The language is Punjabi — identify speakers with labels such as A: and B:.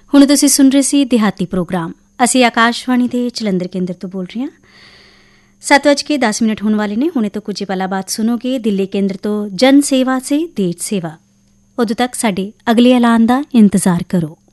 A: ਹੁਣ ਤੁਸੀਂ ਸੁਣ ਰਹੇ ਸੀ ਦਿਹਾਤੀ ਪ੍ਰੋਗਰਾਮ। ਅਸੀਂ ਆਕਾਸ਼ਵਾਣੀ ਦੇ ਜਲੰਧਰ ਕੇਂਦਰ ਤੋਂ ਬੋਲ ਰਹੇ ਹਾਂ। 7:10 ਹੋਣ ਵਾਲੇ ਨੇ। ਹੁਣੇ ਤੋਂ ਕੁਝ ਪਲਾਂ ਬਾਅਦ ਸੁਣੋਗੇ ਦਿੱਲੀ ਕੇਂਦਰ ਤੋਂ ਜਨ ਸੇਵਾ ਸੇ ਦੇਸ਼ ਸੇਵਾ। ਉਦੋਂ ਤੱਕ ਸਾਡੇ ਅਗਲੇ ਐਲਾਨ ਦਾ ਇੰਤਜ਼ਾਰ ਕਰੋ।